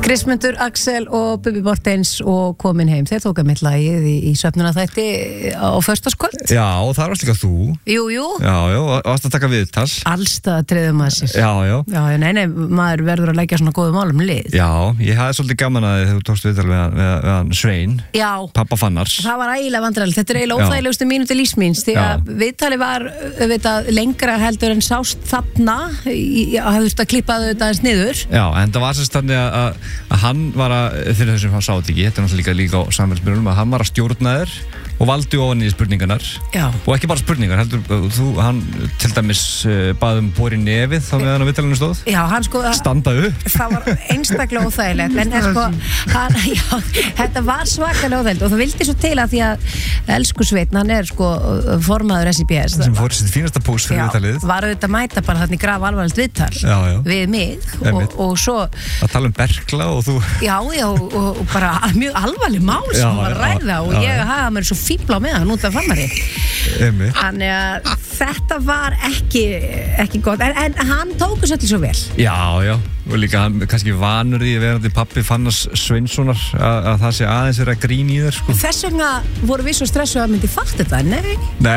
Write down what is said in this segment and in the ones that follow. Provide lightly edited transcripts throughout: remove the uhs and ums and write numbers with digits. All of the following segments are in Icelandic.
Kristmundur, Axel og Bubi Mortens og komin heim. Þeir tóka mitt lagið í svefnunarþætti á föstudagskvöld. Já, og það var líka þú. Jú. Já, varst að taka viðtal. Allstað treður maður sér. Já. Nei, maður verður að leggja svona góðu málum lið. Já, ég hafði svolítið gaman að þegar þú tókst viðtal við hann Svein. Já. Pappa Fannars. Það var ægilega vandræðilegt. Þetta er eiginlega óþægilegustu mínúti lífsmíns. Því að viðtali var lengra heldur en sást þarna. Það þurfti að klippa þetta eins niður. Já, en það var sérst þannig að hann var að, fyrir þessum hann sátt ekki, þetta er náttúrulega líka á samfélagsmiðlum, að hann var að stjórna þér og valdi ofan í spurningarnar. Já. Og ekki bara spurningar, heldur hann til dæmis baðum bor í nefið þá meðan á viðtalinu stóð. Já, hann sko standa upp. Það var einstaklega óþægilegt, en sko þetta var svakalega óþægilegt og það vildi svo til að því að elsku Sveinn, hann er sko formaður SIBS. Sem fór sitt fínasta pús fyrir viðtalið. Já, var auðvitað að mæta bara þarna í graf alvarlegt viðtal við mig og svo að tala Berkla og þú. Já, og bara mjög alvarleg mál sem var að ræða og ég hafa mér svo fíbla á með hann út af framari. Þannig að þetta var ekki gott, en hann tóku svolítið svo vel. Já, og líka hann kannski vanur í verandi pappi Fannars Sveinssonar að það sé aðeins að grín í þér sko. Þess vegna voru við svo stressuð að myndi fatt þetta, nei.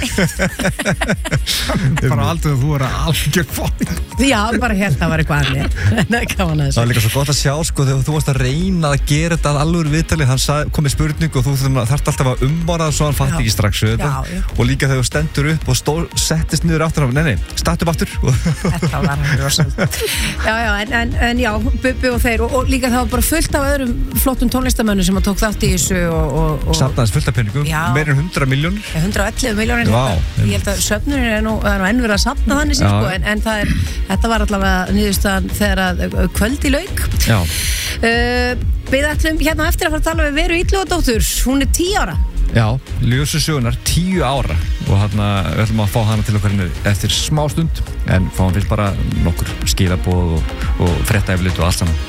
Bara aldrei að þú er að algjör fótt. Já, bara hérna var eitthvað annir. Það var líka svo gott að sjá sko þegar þú varst að reyna að gera þetta að alvöru viðtali, hann kom með spurning og þú þarft alltaf að umvarað svo hann fatt ekki strax þetta. Og líka þegar þú stendur upp og settist niður aftur af, nei, start upp aftur. Þetta var hann rosalega. En já, Bubi og þeir og líka það var bara fullt af öðrum flottum tónlistamönnum sem tók þátt í þessu og safnaðist fullt af peningum, meira en 100 milljónir. 111 milljónir. Ég held að söfnunin er nú enn verið að safna þannig sér sko, en þetta var allavega niðurstaðan þegar að kvöldi lauk. Já. Við ætlum hérna eftir að fara að tala við Veru Illugadóttur, hún er 10 ára. Já, ljósu sögunar 10 ára og hérna við ætlum að fá hana til okkar eftir smá stund en fáum við bara nokkur skilaboð og fréttaeflit og allt saman.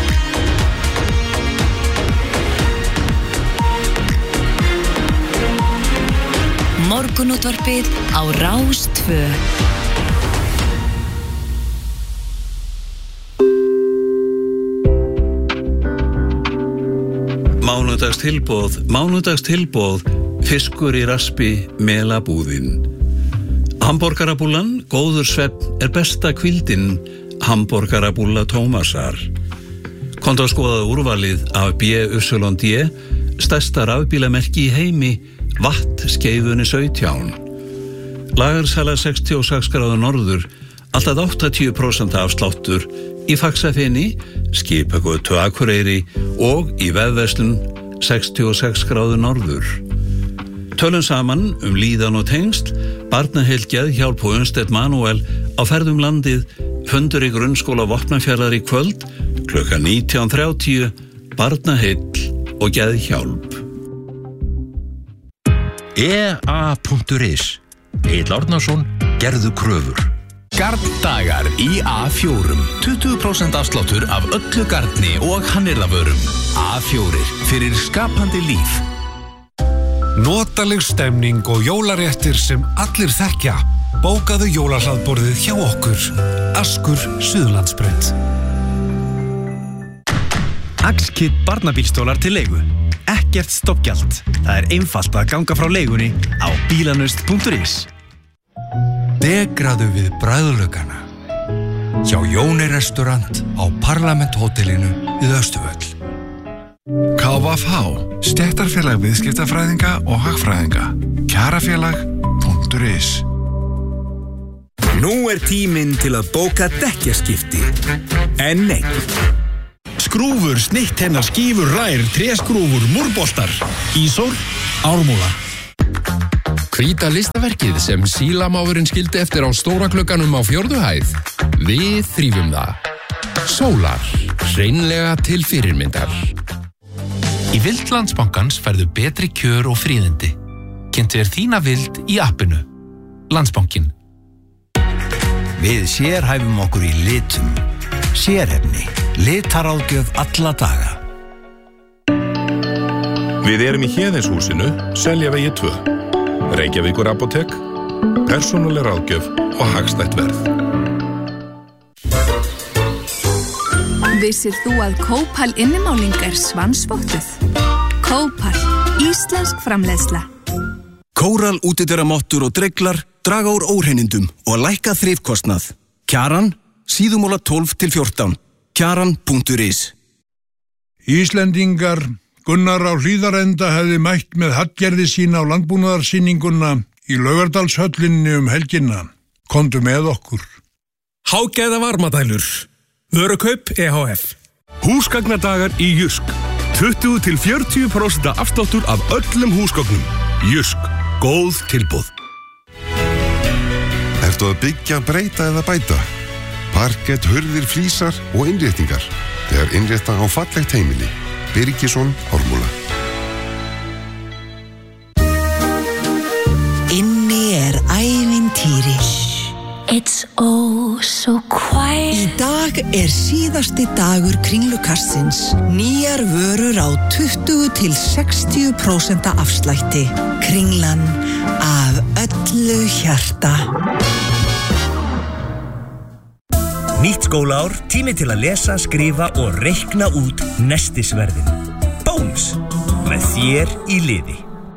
Morgunútvarpið á Rás 2. Mánudagstilboð, fiskur í raspi, melabúðin. Hamborgarabúllan, góður svefn er besta hvíldin, hamborgarabúlla Tómasar. Komdu að skoða úrvalið af BYD, stærsta rafbílamerki í heimi, Watt skeifunni 17. Lagarsala 66 gráður norður, alltaf 80% afsláttur í Faxafeni, Skipagötu Akureyri og í vefverslun 66 gráður norður. Tölum saman líðan og tengsl, barnaheill Geðhjálp og Unnstedt Manuel á ferðum landið, fundur í grunnskóla Vopnafjarðar í kvöld, klukkan 19:30, barnaheill og Geðhjálp. EA.is Egill Árnason, gerðu kröfur. Garndagar í A4. 20% afsláttur af öllu garni og hannyrðavörum. A4 fyrir skapandi líf. Notaleg stemning og jólaréttir sem allir þekkja. Bókaðu jólahlaðborðið hjá okkur. Askur Suðurlandsbraut. Axkit barnabílstólar til leigu. Ekkert stoppgjald. Það er einfalt að ganga frá leigunni á bílanust.is. Degraðu við bragðlaugana. Hjá Jóni restaurant á Parlament-hótelinu við Austurvöll. KVF, stéttarfélag viðskiptafræðinga og hagfræðinga. Kjarafélag.is. Nú er tíminn til að bóka dekkjaskipti. En nei. Skrúfur, snittheinar, skífur, rær, tréskrúfur, múrboltar. Ísól, Ármúla. Hvíta listaverkið sem sílamáfurinn skildi eftir á stóra glugganum á 4. hæð. Við þrífum það. Sólar, hreinlega til fyrirmyndar. Í Vild Landsbankans færðu betri kjör og fríðindi. Kynntu þér þína vild í appinu. Landsbankinn. Við sérhæfum okkur í litum. Sérhæfni. Litaráðgjöf alla daga. Við erum í Héðinshúsinu, Seljavegi 2. Reykjavíkur apótek, persónuleg ráðgjöf og hagstætt verð. Vissir þú að Kópal innimáling svansvottuð? Kópal, íslensk framleiðsla. Kóral útidyrramottur og dreglar draga úr óhreinindum og lækka þrifkostnað. Kjaran, síðumóla 12-14. Kjaran.is. Íslendingar, Gunnar á Hlíðarenda hefði mætt með Hallgerði sína á landbúnaðarsýninguna í Laugardalshöllinni helgina. Komdu með okkur. Hágæða varmadælur. Vörukaup EHF. Húsgagnadagar í Jysk. 20-40% afsláttur af öllum húsgögnum. Jysk. Góð tilboð. Ertu að byggja, breyta eða bæta? Parkett, hurðir, flísar og innréttingar. Þegar innrétta á fallegt heimili. Birgisson, Ármúla. Inni ævintýri. It's oh so quiet. Í dag síðasti dagur Kringlukastsins. Nýjar vörur á 20-60% afslætti. Kringlan af öllu hjarta. Nýtt skólaár, tími til að lesa, skrifa og reikna út nestisverðin. Bónus, með þér í liði.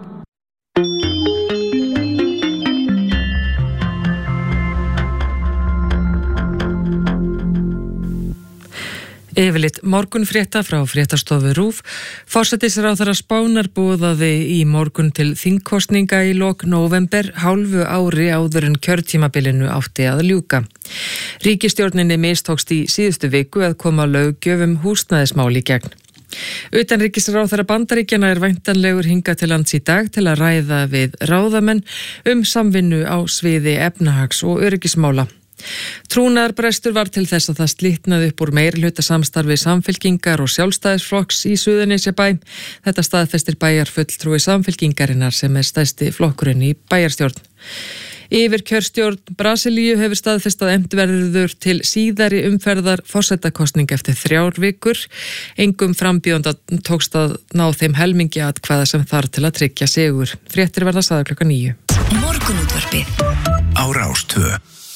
Yfirleitt morgunfrétta frá fréttastofu RÚV. Forsætisráðherra Spánar boðaði í morgun til þingkosninga í lok nóvember, hálfu ári áður en kjörtímabilinu átti að ljúka. Ríkisstjórninni mistókst í síðustu viku að koma löggjöf húsnæðismál í gegn. Utanríkisráðherra Bandaríkjanna væntanlegur hingað til lands í dag til að ræða við ráðamenn samvinnu á sviði efnahags- og öryggismála. Trúnaðarbrestur var til þess að það slitnaði upp úr meirihluta samstarfi Samfylkingar og Sjálfstæðisflokks í Suðurnesjabæ. Þetta staðfestir bæjarfulltrúi Samfylkingarinnar sem stærsti flokkurinn í bæjarstjórn. Yfirkjörstjórn Brasilíu hefur staðfest að efnt verður til síðari umferðar forsetakosning eftir 3 vikur. Engum frambjóðanda tókst að ná þeim helmingi atkvæða sem þarf til að tryggja sigur. Fréttir verða sagðar 9:00. Morgunútvarpið á Rás 2.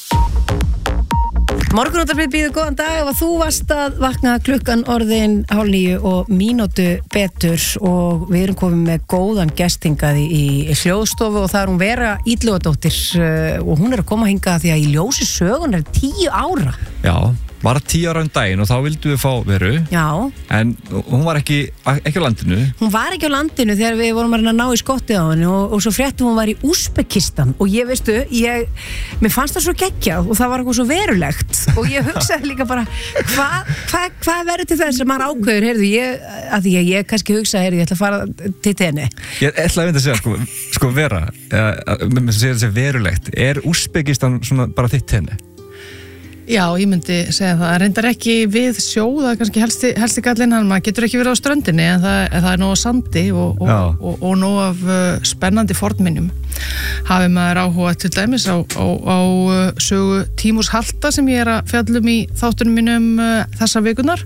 Morgunútvarpið býður góðan dag. Ef þú varst að vakna klukkan orðin 8:30 og mínútu betur og við erum komið með góðan gestingað í hljóðstofu og það hún Vera Illugadóttir og hún að koma hingað því að í ljósi sögun 10 ára. Já, var 10 ára daginn og þá vildum við fá Veru. Já. En hún var ekki á landinu. Hún var ekki á landinu þegar við vorum að ná í skottið á henni og svo fréttum hún var í Úsbekistan og ég mér fannst það svo geggjað og það var eitthvað svo verulegt og ég hugsaði líka bara hvað verður til þess að maður ákveður, ég kannski hugsaði, ég ætla að fara til tenni. Ég ætla að segja, sko Vera, með að segja þessi verulegt, Úsbekistan svona bara þitt tenni? Já, ég myndi segja það. Reyndar ekki við sjó, það er kannski helsti gallinn, maður getur ekki verið á ströndinni en það er nóg af sandi og nóg af spennandi fornminjum. Hafi maður áhuga til dæmis á sögu Tímús Halta sem ég að fjallum í þáttunum mínum þessa vikunar.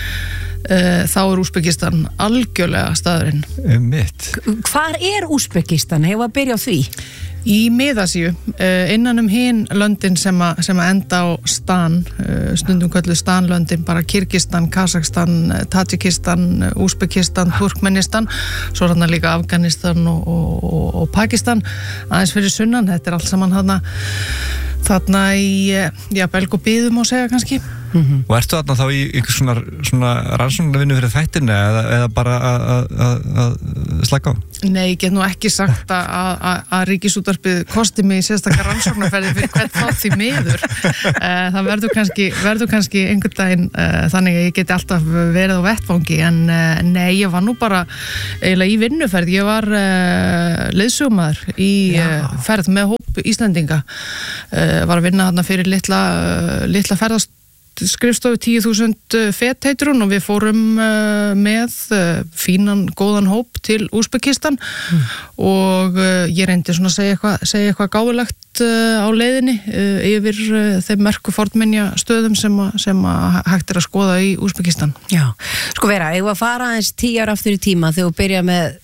Þá Úsbekistan algjörlega staðurinn. Mitt. Hvar Úsbekistan? Hefur að byrja á því? Í Miðasíu, innan hinn löndin sem að enda á stan, stundum kölluð stanlöndin, bara Kirgistan, Kazakstan, Tadjikistan, Úsbekistan, Turkmenistan, svo þarna líka Afganistan og Pakistan, aðeins fyrir sunnan, þetta allt saman þarna í belg og byðum og segja kannski. Og ertu þarna þá í einhvers svona rannsóknarvinnu fyrir þættina eða bara að slaka á? Nei, ég get nú ekki sagt að Ríkisútvarpið kosti mig sérstakar rannsóknarferði fyrir hvern þátt því miður. Það verður kannski einhvern daginn þannig að ég geti alltaf verið á vettfangi en nei, ég var nú bara eiginlega í vinnuferð. Ég var leiðsögumaður í ferð með hóp Íslendinga. Var að vinna þarna fyrir litla ferðaskrifstofu 10.000 fet heitir hún og við fórum með fínan, góðan hóp til Úsbekistan og ég reyndi svona að segja eitthvað gáfulegt á leiðinni yfir þeim merku fornminja stöðum sem hægt að skoða í Úsbekistan. Já, sko Vera, ég var að fara aðeins 10 ára aftur í tíma þegar þú byrja með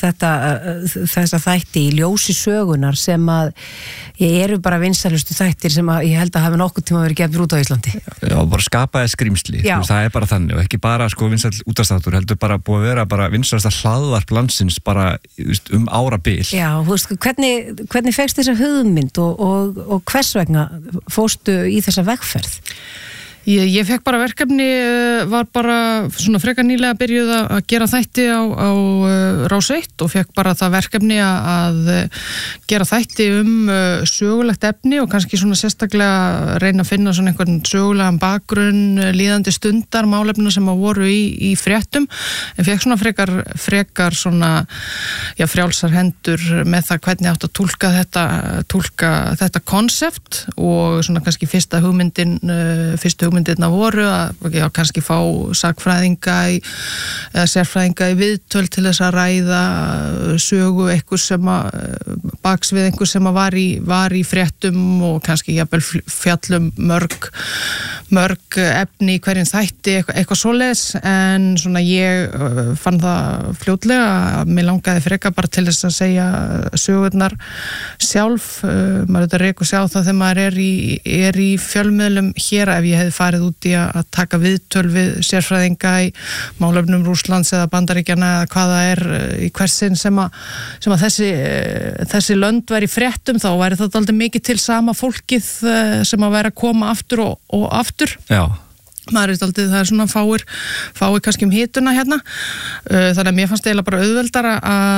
þessa þætti í ljósi sögunar sem að eru bara vinsælustu þættir sem að ég held að hafi nokkuð tíma verið gefur út á Íslandi. Já, Já, bara skapaði skrýmsli, það bara þannig og ekki bara sko vinsæll útvarpsþáttur, heldur bara búið að vera bara vinsælasta hlaðvarp landsins bara árabil. Já, þú veist, hvernig fékkst þessa hugmynd og hvers vegna fórstu í þessa vegferð? Ég fekk bara verkefni, var bara svona frekar nýlega byrjuð að gera þætti á Rás 1 og fekk bara það verkefni að gera þætti sögulegt efni og kannski svona sérstaklega reyna að finna svona einhvern sögulegan bakgrunn, líðandi stundar, málefna sem að voru í fréttum, en fekk svona frekar svona, frjálsar hendur með það hvernig átt að túlka þetta konsept og svona kannski fyrstu hugmyndirna voru að kannski fá sakfræðinga eða sérfræðinga í viðtöl til þess að ræða sögu einhver sem að baks við einhver sem að var í fréttum og kannski jafnvel fjallum mörg efni í hverjum þætti eitthvað svoleiðis, en svona ég fann það fljótlega að mér langaði freka bara til þess að segja sögurnar sjálf, maður auðvitað reykur sjá það þegar maður er í fjölmiðlum hér. Ef ég hefði farið út í að taka viðtöl við sérfræðinga í málefnum Rússlands eða Bandaríkjanna eða hvað það er í hversin sem að þessi lönd væri í fréttum, þá væri það aldrei mikið til sama fólkið sem að væri að koma aftur og aftur. Já. Maður aldrei, það svona fáir kannski hituna hérna, þannig að mér fannst eiginlega bara auðveldara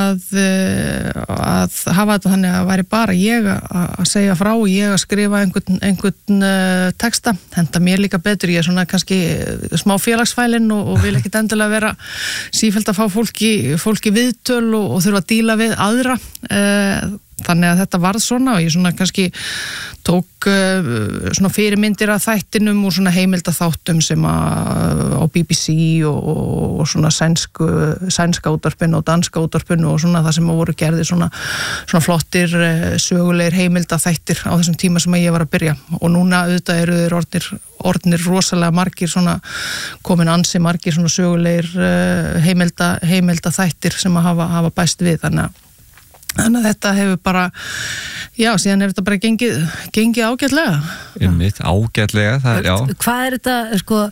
að hafa þetta þannig að væri bara ég að segja frá og ég að skrifa einhvern texta, henda mér líka betur, ég er svona kannski smá félagsfælinn og vil ekkit endilega vera sífellt að fá fólki viðtöl og þurfa að díla við aðra, þannig að þetta varð svona og ég svona kannski tók svona fyrirmyndir af þættinum og svona heimildaþáttum sem á BBC og svona sænska útvarpinu og danska útvarpinu og svona það sem voru gerðir svona flottir sögulegir heimildaþættir á þessum tíma sem ég var að byrja, og núna auðvitað eru þeir orðnir rosalega margir, svona komin ansi margir svona sögulegir heimildaþættir sem að hafa bæst við, þannig að þetta hefur bara, síðan hefur þetta bara gengið ágætlega. Ágætlega, það er, Hvað er þetta, sko,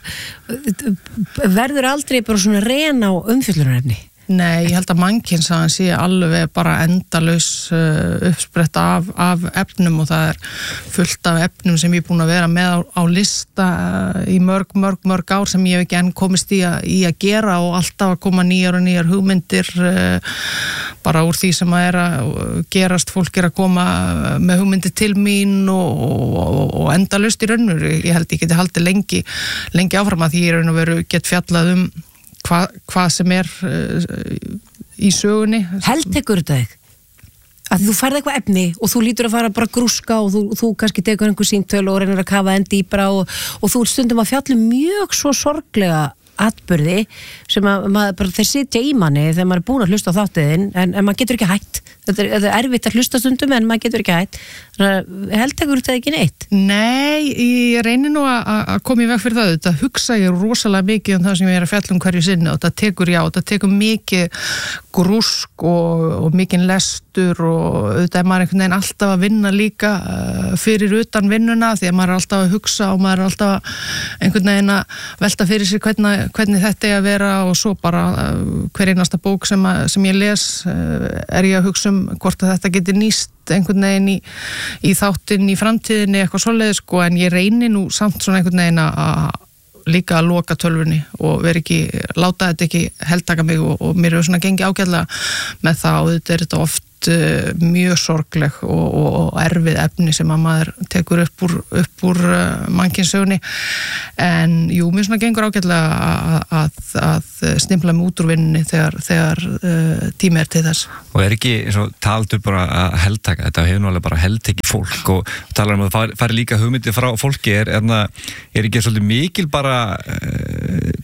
verður aldrei bara svona rena á umfjöllunarefni? Nei, ég held að mannkynnsagan sé alveg bara endalaus uppspretta af efnum, og það er fullt af efnum sem ég er búin að vera með á lista í mörg ár sem ég hef ekki enn komist í að gera, og alltaf að koma nýjar og nýjar hugmyndir bara úr því sem að er að gerast. Fólk er að koma með hugmyndir til mín og endalaust í raunur. Ég held ég geti haldið lengi áfram, að því ég raun og veru get fjallað hvað sem er í sögunni. Heltekur þetta þig? Að þú færð eitthvað efni og þú lítur að fara bara grúska og þú kannski tekur einhver síntöl og reynir að kafa enn dýpra og þú stundum að fjalla mjög svo sorglega atburði sem að bara þeir sitja í manni þegar maður er búin að hlusta á þáttiðin, en maður getur ekki hætt. Þetta er erfitt að hlusta stundum en maður getur ekki hætt. Heltekur þetta ekki neitt? Nei, ég reynir nú að koma í veg fyrir það. Þetta hugsa ég rosalega mikið það sem ég er að fjalla hverju sinni, og þetta tekur mikið grúsk og mikið lestur, og auðvitað er maður einhvern veginn alltaf að vinna líka fyrir utan vinnuna, því að maður er alltaf að hugsa og maður er alltaf einhvern veginn að velta fyrir sér hvernig þetta er að vera, og svo bara hver einasta bók sem ég les er ég að hugsa hvort að þetta geti nýst einhvern veginn í þáttinn í framtíðinni, eitthvað svoleiðis, sko, en ég reyni nú samt svona einhvern veginn að líka að loka tölvunni og láta þetta ekki heltaka mig, og mér hefur svona gengið ágætlega með það, og þetta er þetta oft mjög sorgleg og erfið efni sem að maður tekur upp úr mannkynssögunni, en jú, mér svona gengur ágætlega að stimpla mig út úr vinnunni þegar tími er til þess. Og er ekki, eins og taldu bara að heldtaka, þetta hefur nú alveg bara heldtekið fólk, og talar að það fari líka hugmyndi frá fólki, er ekki svolítið mikil bara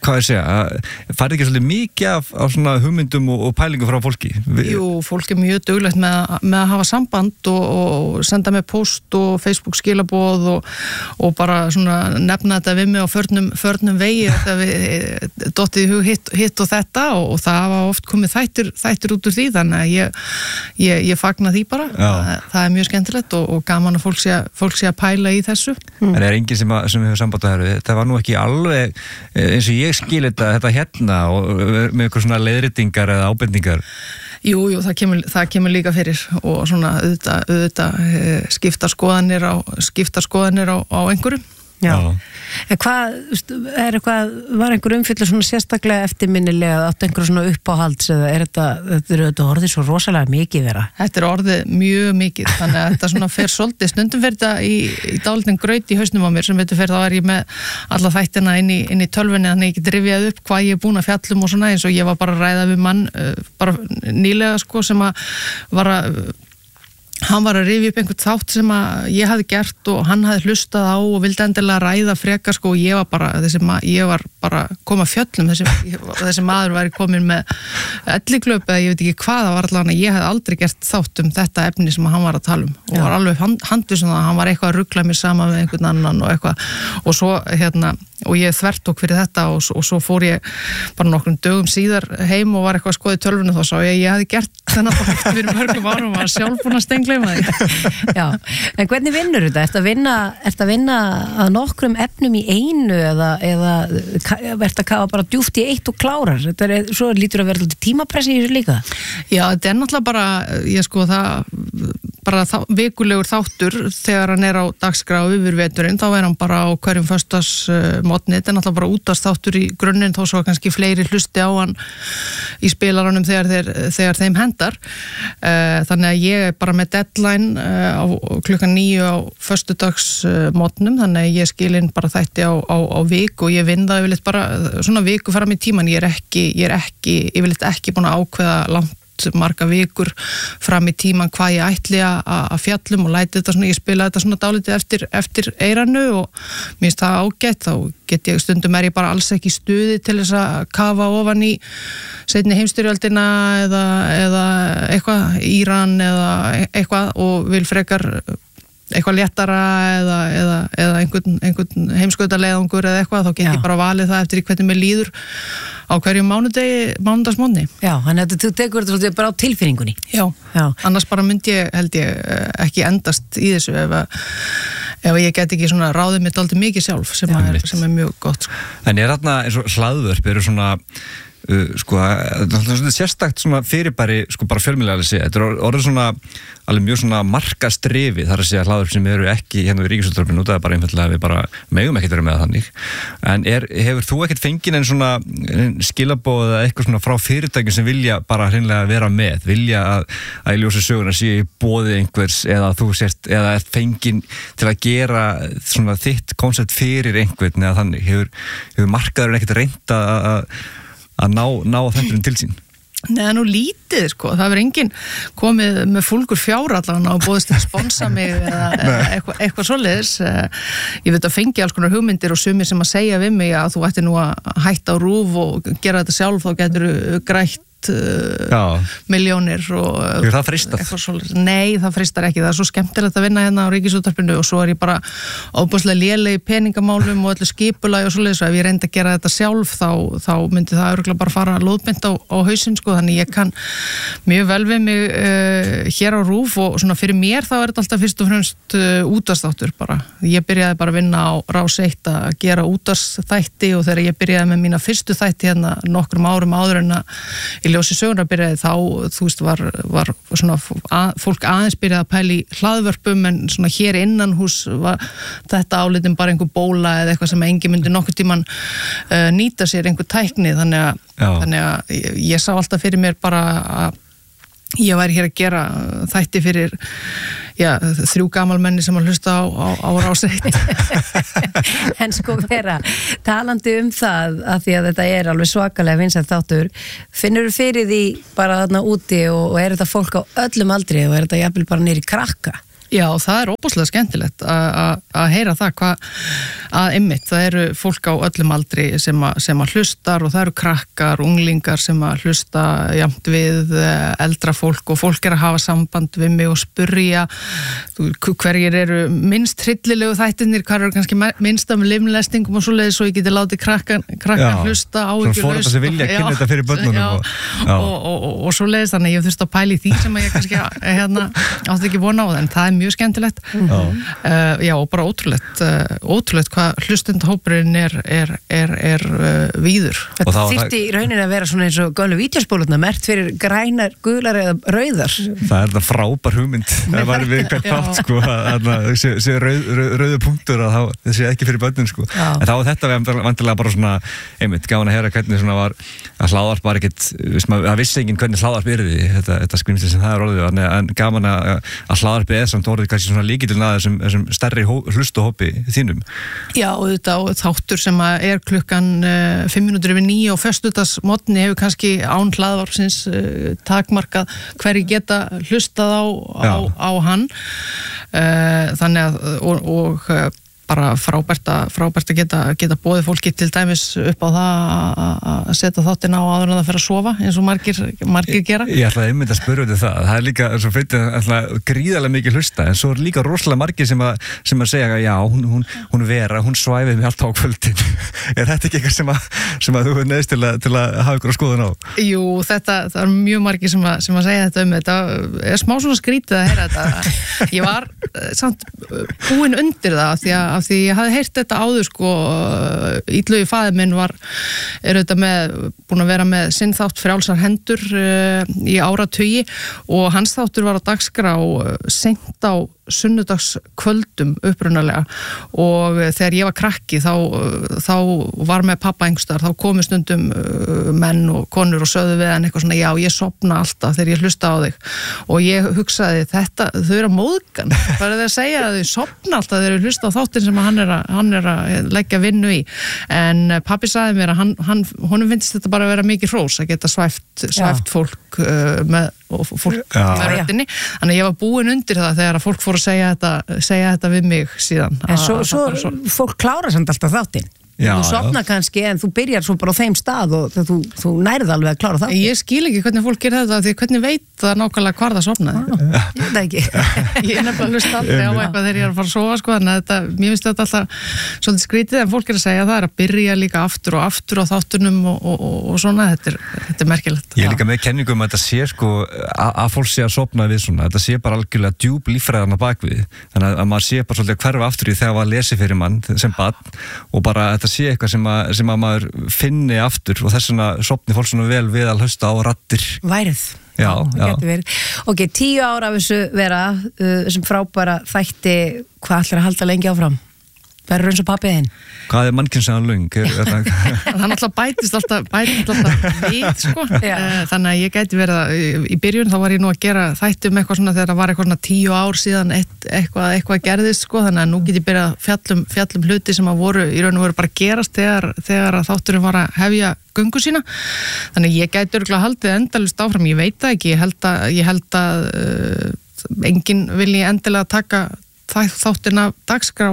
hvað ég segja farið ekki svolítið mikið af svona hugmyndum og pælingum frá fólki? Jú, fólk með duglegt með að hafa samband og senda með post og Facebook skilaboð og bara svona nefna þetta við mig á förnum vegi þegar við dottið í hug hitt og þetta og það hafa oft komið þættir út úr því, þannig að ég fagna því bara. Það er mjög skemmtilegt og gaman að fólk sé að pæla í þessu. En er enginn sem hefur samband að það var nú ekki alveg eins og ég skil þetta hérna og með eitthvað svona leiðréttingar eða ábendingar? Jú, það kemur líka fyrir og svona auðvitað skipta skoðanir á einhverju. Já. En var einhver umfyllir svona sérstaklega eftirminnilega átt einhver svona uppáhalds eða þetta orðið svo rosalega mikið vera? Þetta er orðið mjög mikið, þannig að þetta svona fer svolítið, stundum fer þetta í dálítinn graut í hausnum á mér sem veitur fer, þá er ég með alla þættina inn í tölvunni, þannig ég get rifjað upp hvað ég er búin að fjallum og svona, eins og ég var bara að ræða við mann bara nýlega sko sem að hann var að rifja upp einhvern þátt sem að ég hafði gert og hann hafði hlustað á og vildi endilega ræða frekar sko og ég var bara koma fjöllum þessi maður væri komin með elliklöp eða ég veit ekki hvað, það var allavega ég hafði aldrei gert þátt þetta efni sem hann var að tala og var alveg handviss að hann var eitthvað að rugla mér saman með einhvern annan og eitthvað og svo og ég þvertók fyrir þetta og svo fór ég bara nokkrum dögum síðar heim og var eitthvað að skoða í tölvunni og þá sá ég hafði gert þennan þátt fyrir mörgum árum og var sjálf búin að steingleyma því. Já, en hvernig vinnur þetta? Ertu að vinna að nokkrum efnum í einu eða ertu að kafa bara djúpt í eitt og klárar? Svo lítur að vera tímapressi í þessu líka? Já, þetta er náttúrulega bara vikulegur þáttur þegar hann er á dagskrá yfir veturinn, þá er hann bara á hverjum föstudagsmorgni, þetta er náttúrulega bara útvarpsþáttur í grunninn, þó svo kannski fleiri hlusti á hann í spilaranum þegar þeim hendar, þannig að ég er bara með deadline á klukkan 9 á föstudagsmorgnum, þannig að ég skil inn bara þætti á viku og ég vinn það yfirleitt bara svona viku fram í tíman, ég er yfirleitt ekki búin að ákveða langt marga vikur fram í tíman hvað ég ætli að fjallum og læti þetta svona, ég spila þetta svona dálítið eftir eiranu og mér finnst það ágætt, þá get ég stundum er ég bara alls ekki í stuði til þess að kafa ofan í seinni heimsstyrjöldina eða eitthvað Íran eða eitthvað og vil frekar eitthvað léttara eða einhvern heimskautaleiðangur eða eitthvað, þá get ég bara valið það eftir hvernig mér líður á hverjum mánudagsmorgni. Já, þannig að þú tekur þetta bara á tilfinningunni. Já, annars bara myndi held ég ekki endast í þessu ef ég get ekki svona ráðið mitt aldrei mikið sjálf sem er mjög gott. En er þarna eins og hlaðvörp eru svona sérstakt svona fyrirbæri bara fjölmiðlega að segja, þetta er orðið svona alveg mjög svona markastrifi þar að segja hlaðvörp sem eru ekki hérna við Ríkisútvarpinu, það er bara einfallega við bara megum ekkert vera með þannig, en hefur þú ekkert fengið en svona skilaboð eða eitthvað svona frá fyrirtækjum sem vilja bara hreinlega vera með, vilja að í ljósi söguna sé í boði einhvers eða þú sért, eða ert fengin til að gera svona þitt koncept fyrir einhvern eða þannig, hefur markaðurinn ekkert reynt að ná þetturinn til sín? Nei, nú lítið, sko. Það verður enginn komið með fúlgur fjár allan og búðist til að sponsa mig eða eitthvað svoleiðis. Ég veit að fengi alls konar hugmyndir og sumir sem að segja við mig að þú ætti nú að hætta á RÚV og gera þetta sjálf, þá getur þú grætt miljónir og það freistar? Nei, það freistar ekki, það er svo skemmtilegt að vinna hérna á Ríkisútvarpinu og svo er ég bara óbúslega léleg í peningamálum og öllu skipulagi og svoleiðis og ef ég reyndi að gera þetta sjálf þá myndi það örugglega bara fara lóðbeint á hausinn, sko, þannig ég kann mjög vel við mig hér á RÚV og svona fyrir mér þá er þetta alltaf fyrst og fremst útvarpsþáttur bara. Ég byrjaði bara að vinna á Rás 1 að gera útvarpsþætti og þegar ég byrjaði með mína fyrstu þætti hérna nokkrum árum áður en að í ljósi sögunar byrjaði þá, þú veist, var svona fólk aðeins byrjaði að pæla í hlaðvörpum en svona hér innan hús var þetta álitin bara einhver bóla eða eitthvað sem enginn myndi nokkur tíman nýta sér einhver tækni, þannig að ég sá alltaf fyrir mér bara að ég væri hér að gera þætti fyrir 3 gamalmenni sem að hlusta á Rás 1. En sko vera, talandi það að því að þetta er alveg svakalega vinsælt þáttur, finnur þú fyrir því bara þarna úti og er þetta fólk á öllum aldri og er þetta jafnvel bara niður í krakka? Já, það óbúslega skemmtilegt að heyra það að einmitt, það eru fólk á öllum aldri sem að hlustar og það eru krakkar, unglingar sem að hlusta jafnt við eldra fólk og fólk að hafa samband við mig og spurja hverjir eru minnst hryllilegu þættirnir, hvað eru kannski minnst af limlestingum og svoleiðis svo ég geti látið krakkar hlusta áhyggjulaust. Svo fór þetta sem vilja að kynna þetta fyrir börnunum. Og svoleiðis, þannig ég þurfti að pæla í því sem ég kannski átti ekki vona á það, en það mjög skemmtilegt. Já, og bara ótrúlegt hvað hlustendahópurinn er víður. Þetta þyrfti í rauninni að vera svona eins og gömlu vídeospólurnar, merkt fyrir grænar, gular eða rauðar. Það er það frábær hugmynd. Það var við hvert þátt, sko, að sé rauðu punktur að það sé ekki fyrir börnin, sko. En þá var þetta vantilega bara svona, einmitt, gaman að heyra hvernig svona var að hlaðvarp var ekkert, það vissi enginn hvernig hlaðvarp yrði, þetta skrimsli sem það orðið, en gaman að hlaðvarpið er samt orðið kannski svona líkillinn að þessum stærri hlustuhópi þínum. Já, og þetta þáttur sem er klukkan 8:05 á föstudagsmorgni hefur kannski án hlaðvarpsins takmarkað hverju geta hlustað á hann. Þannig að og bara frábært að geta boðið fólki til dæmis upp á það að setja þáttin á áður en það fer að sofa eins og margir gera. Ég ætlaði einmitt að spyrja þetta það er líka, svo fyrir gríðarlega mikið hlusta, en svo er líka rosalega margir sem að segja að já, hún Vera, hún svæfið mig alltaf á kvöldin. Er þetta ekki eitthvað sem að þú er neðst til að hafa ykkur að skoðun á? Jú, það er mjög margir sem að segja þetta þetta er smá svona skrítið að heyra þetta. Ég var samt búin undir það af því ég hafði heyrt þetta áður sko, Illugi faðir minn er auðvitað búin að vera með sinn þátt Frjálsar hendur í áratugi og hans þáttur var á dagskrá seint á sunnudagskvöldum upprunalega og þegar ég var krakki þá var með pappa einhverstaðar, þá komu stundum menn og konur og sögðu við hann eitthvað svona, já, ég sofna alltaf þegar ég hlusta á þig og ég hugsaði þetta, þau eru að móðgan, hvað er það að segja að þau sofna alltaf þegar þau hlusta á þáttin sem hann er að leggja vinnu í, en pappi sagði mér að honum finnst þetta bara að vera mikið hrós að geta svæft fólk með röddinni, þannig að ég var búin undir það þegar að fólk fór að segja þetta við mig síðan. En svo fólk klára samt alltaf þáttinn. Þú sofna kannski en þú byrjar svo bara á þeim stað og þú nærið alveg að klára það. Ég skil ekki hvernig fólk gerir þetta því hvernig veit það nákvæmlega hvar það sofnaði. Ég veit ekki. Ég er nefnilega hlust aldrei á eitthvað þegar ég er að fara að sofa sko, þannig að mér finnst þetta alltaf svolítið skrítið en fólk er að segja það er að byrja líka aftur og aftur á þáttunum og svona, þetta er merkilegt. Ég er líka með kenningum að þetta sé sko að fólk sé að sofna við svona, þetta sé bara algjörlega djúp líffræðan á bakvið, þannig að maður sé bara svolítið að hverfa aftur í þegar maður lesi fyrir mann sem barn og bara þetta sé eitthvað sem að maður finni aftur og þess vegna sofni fólk svona vel við að hlusta á raddir. Værið. Já. Ok, 10 ára af þessu Vera, þessum frábæra þætti, hvað ætlar að halda lengi áfram? Verður eins og pappiðinn? Hvað er mannkynnsaðan löng? Það náttúrulega bætist alltaf við, sko. Þannig að ég gæti verið í byrjun, þá var ég nú að gera þætti eitthvað svona þegar það var eitthvað svona 10 ár síðan eitthvað gerðist, sko. Þannig að nú get ég byrjað fjallum hluti sem að voru í raun og veru bara gerast þegar að þátturinn var að hefja göngu sína. Þannig að ég gæti örugglega haldið endalaust áfram. Ég veit það ekki, ég held að enginn vilji endilega taka þáttina dagskrá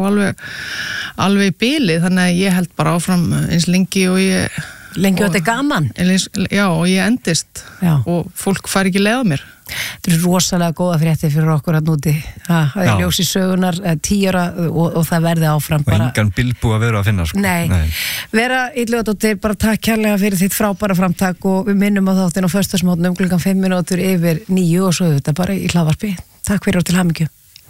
alveg í bili, þannig að ég held bara áfram eins lengi og þetta er gaman. Já, og ég endist og fólk fær ekki leið á mér. Þetta er rosalega góða fréttir fyrir okkur að núti. Það er ljós í sögunar 10 ára og það verði áfram bara. Og engan bilbú að vera að finna, sko. Nei. Vera Illugadóttir, bara takk kærlega fyrir þitt frábæra framtak og við minnum á þáttin á föstudagsmorgni klukkan 5 mínútur yfir 9 og svo þetta bara í hlaðvarpi. Takk fyrir og til hamingju.